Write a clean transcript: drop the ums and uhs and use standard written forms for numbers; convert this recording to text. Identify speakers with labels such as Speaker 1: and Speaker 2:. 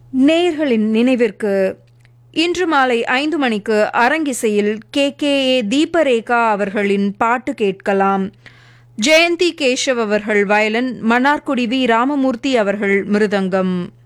Speaker 1: நேயர்களின் நினைவிற்கு இன்று மாலை 5 மணிக்கு அரங்கிசையில் KKA தீபரேகா அவர்களின் பாட்டு கேட்கலாம். ஜெயந்தி கேஷவ் அவர்கள் வயலின், மன்னார்குடி வி. ராமமூர்த்தி அவர்கள் மிருதங்கம்.